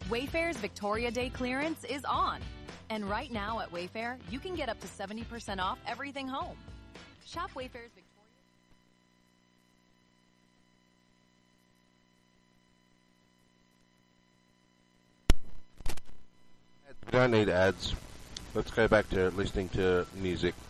Wayfair's Victoria Day clearance is on. And right now at Wayfair, you can get up to 70% off everything home. Shop Wayfair's Victoria. We don't need ads. Let's go back to listening to music.